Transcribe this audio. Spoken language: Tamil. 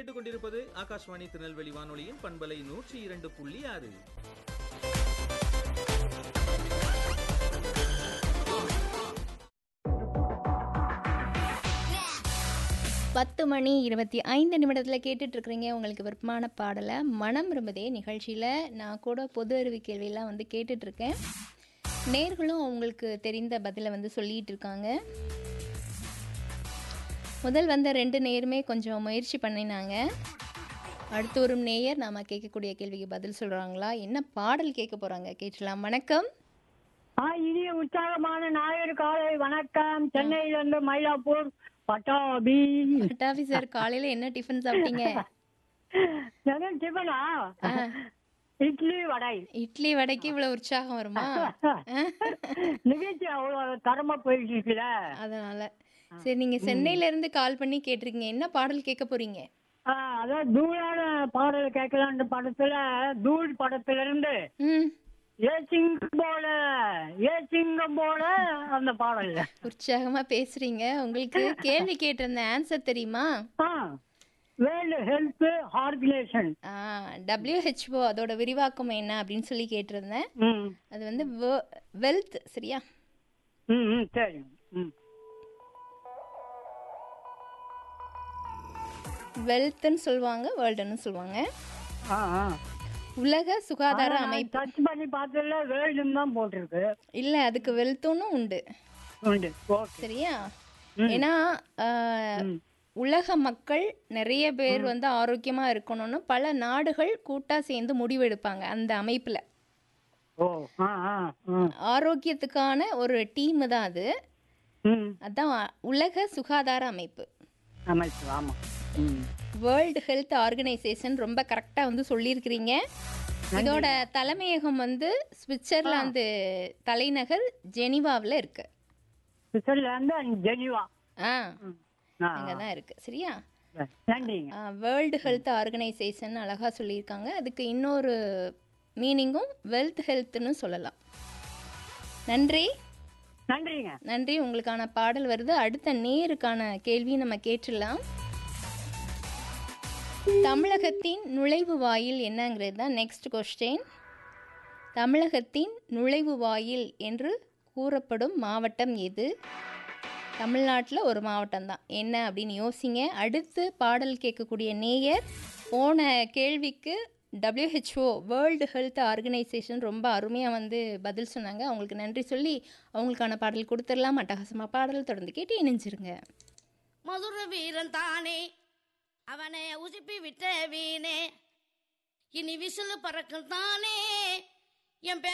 கேட்டுக்கொண்டிருப்பது ஆகாஷ்வாணி திருநெல்வேலி வானொலியின் பண்பலை 102.6. 10:25 கேட்டுட்டு இருக்கிறீங்க உங்களுக்கு விருப்பமான பாடலை. மனம் விரும்புதே நிகழ்ச்சியில் நான் கூட பொது அறிவு கேள்வியெல்லாம் கேட்டுட்டு இருக்கேன். நேர்களும் அவங்களுக்கு தெரிந்த பதிலை சொல்லிட்டு இருக்காங்க. முதல் வந்த 2 நேயருமே கொஞ்சம் முயற்சி பண்ணினாங்க. அடுத்து ஒரு நேயர் நாம கேட்கக்கூடிய கேள்விக்கு பதில் சொல்றாங்களா, என்ன பாடல் கேட்க போறாங்க கேட்கலாம். வணக்கம். இனிய உற்சாகமான ஞாயிறு காலை வணக்கம். சென்னையிலிருந்து மயிலாப்பூர் பட்டாபி. பட்டாபி சார், காலையில என்ன டிஃபன் சாப்பிட்டீங்க? டிஃபனா? இட்லி வடை. இட்லி வடைக்கு இவ்வளவு உற்சாகம் வருமா? நிகழ்ச்சி அவ்வளவு தரமா போயிட்டு இருக்குல்ல, அதனால. சரி, நீங்க சென்னையில இருந்து கால் பண்ணி கேட்டிருக்கீங்க, என்ன பாடல் கேட்க போறீங்க? அதான் தூளான பாடல் கேட்கலான்ற படத்துல, தூள் படத்துல இருந்து ஏசிங்கம் போல அந்த பாடல். உற்சாகமா பேசுறீங்க. உங்களுக்கு கேள்வி கேட்டிருந்த ஆன்சர் தெரியுமா? வேர்ல்ட் ஹெல்த் ஆர்கனைசேஷன், WHO, அதோட விரிவாக்கம் என்ன அப்படின்னு சொல்லி கேட்டிருந்தேன். அது வெல்த். சரியா? சரி. வெல்த்னு சொல்லுவாங்க, வேர்ல்டுன்னு சொல்லுவாங்க. உலக சுகாதார அமைப்பு. சர்ச் பண்ணி பார்த்ததுல வேர்ல்டுன்னு தான் போட்டிருக்கு. இல்ல, அதுக்கு வெல்த்துன்னு உண்டு. சரியா? ஏன்னா உலக மக்கள் நிறைய பேர் ஆரோக்கியமா இருக்கணும்னு பல நாடுகள் கூட்டா சேர்ந்து முடிவெடுப்பாங்க அந்த அமைப்புல. ஆரோக்கியத்துக்கான ஒரு டீம் தான் அது. அதான் உலக சுகாதார அமைப்பு. World health organisation. ரொம்ப கரெக்டா சொல்லியிருக்கிறீங்க. இதோட தலைமையகம் சுவிட்சர்லாந்து தலைநகர் ஜெனீவாவில் இருக்கு. அங்கதான் இருக்கு. சரியா? வேர்ல்டு ஹெல்த் ஆர்கனைசேஷன் அழகா சொல்லியிருக்காங்க. அதுக்கு இன்னொரு மீனிங்கும் வெல்த் ஹெல்த்னு சொல்லலாம். நன்றி. நன்றி. உங்களுக்கான பாடல் வருது. அடுத்த நேருக்கான கேள்வி நம்ம கேட்டுடலாம். தமிழகத்தின் நுழைவு வாயில் என்னங்கிறது தான் நெக்ஸ்ட் கொஸ்டின். தமிழகத்தின் நுழைவு வாயில் என்று கூறப்படும் மாவட்டம் எது? தமிழ்நாட்டில் ஒரு மாவட்டம் தான். என்ன அப்படின்னு யோசிங்க. அடுத்து பாடல் கேட்கக்கூடிய நேயர் போன கேள்விக்கு WHO, வேர்ல்டு ஹெல்த் ஆர்கனைசேஷன் ரொம்ப அருமையாக பதில் சொன்னாங்க. அவங்களுக்கு நன்றி சொல்லி அவங்களுக்கான பாடல் கொடுத்துடலாம். அட்டகாசமாக பாடல் தொடர்ந்து கேட்டு இணைஞ்சிருங்க. மதுர வீரன் தானே, அவனை உசுப்பி விட்ட வீணே, இனி விசில் பறக்கும் தானே, என்